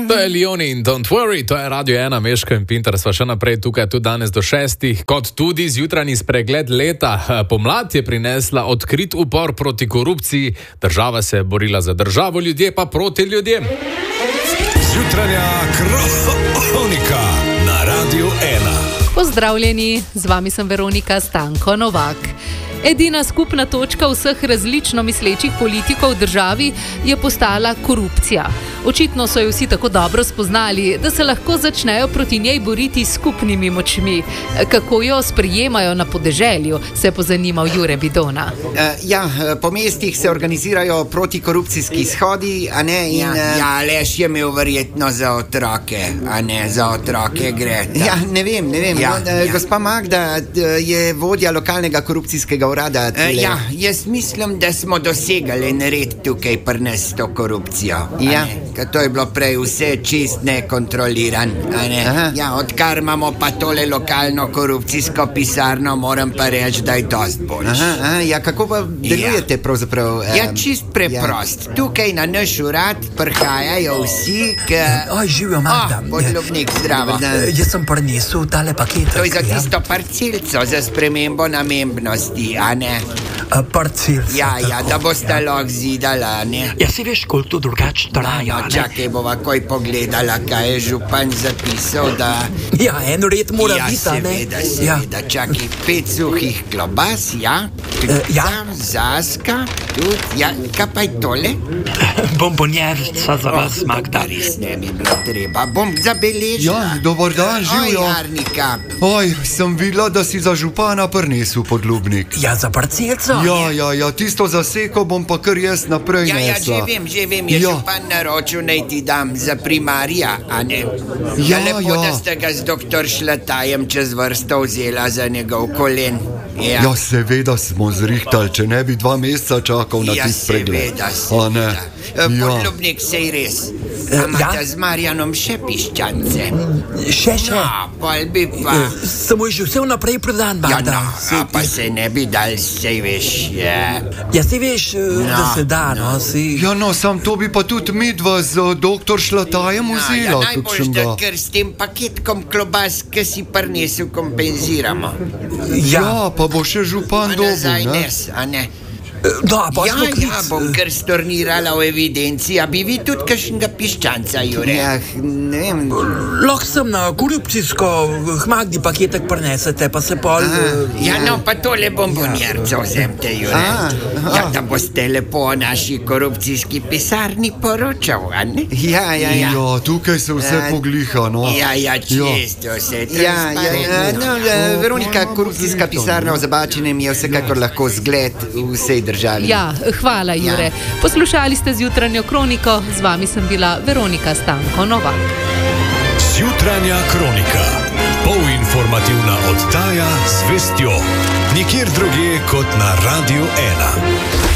To je Leoni in Don't Worry, to je Radio 1, Meško in Pintar, sva še naprej tukaj, tudi danes do 6, kot tudi zjutrajni spregled leta. Pomlad je prinesla odkrit upor proti korupciji, država se je borila za državo, ljudje pa proti ljudem. Zjutranja kronika na Radio 1. Pozdravljeni, z vami sem Veronika Stanko Novak. Edina skupna točka vseh različno mislečih politikov v državi je postala korupcija. Očitno so jo vsi tako dobro spoznali, da se lahko začnejo proti njej boriti s skupnimi močmi. Kako jo sprejemajo na podeželju, se je pozanimal Jure Bidona. Po mestih se organizirajo protikorupcijski shodi, a ne? Aleš je imel verjetno za otroke, a ne za otroke gre. Ne vem. Gospa Magda je vodja lokalnega korupcijskega urada. Jaz mislim, da smo dosegali nared tukaj pri nas to korupcijo. Ker to je bilo prej vse čist nekontroliran. Odkar imamo pa tole lokalno korupcijsko pisarno, moram pa reči, da je dost boljš. Kako pa delujete pravzaprav? Čist preprost. Tukaj na naš urad prihajajo vsi, Živijo, Magda. Podlubnik, zdravo. Jaz sem prinesel tale paket. To je za tisto parcelco, za spremembo namembnosti, a ne? Parcelco. Da boste lahko zidala, ne? Si veš, koliko to drugače traja, ne? Čakaj, bova koj pogledala, kaj je župan zapisal, da... En red mora biti, ne? Seveda, čakaj, 5 suhih klobas, zaska, tudi, kaj pa je tole? Bombonjerca za vas, Magda. Res ne bi bilo treba, bom zabeležila. Dobar dan, živijo. Jarnika. Sem videla, da si za župana prinesel podlubnik. Za parcelco? Tisto zaseko bom pa kar jaz naprej nesla. Že vem, je župan naročil, naj ti dam za primarja, a ne? Lepo, da ste ga z doktor Šlatajem čez vrsto vzela za njegov kolen. Seveda smo zrihtali, če ne bi 2 meseca čakal na tist pregled. Seveda. Podlubnik, sej res. Imate z Marjanom še piščance? Še? Pol bi pa... Samo je že vse vnaprej prodan, Magda. Pa se ne bi dal, sej veš, sej veš, da se da, sam to bi pa tudi midva z doktor Šlatajem vzela. Najbolj, da ker s tem paketkom klobas, ki si prinesel, kompenziramo. Pa bo še župan dobil, nazaj nes, a ne? Bom kar stornirala v evidenci. A bi vi tudi kakšnega piščanca, Jure? Ne vem. Lahko sem na korupcijsko Magdi paketek prinesete, pa se pol... Pa tole bombonjerco vzemte, Jure. Da boste lepo o naši korupcijski pisarni poročal, a ne? Tukaj se vse pogliha, no. Čisto vse transparentno. Veronika, korupcijska pisarna v Zabačenem je vsekakor lahko zgled vsej državi. Hvala, Jure. Poslušali ste zjutranjo kroniko, z vami sem bila Veronika Stanko Novak. Zjutranja kronika. Polinformativna oddaja z vestjo. Nikjer drugje kot na Radio 1.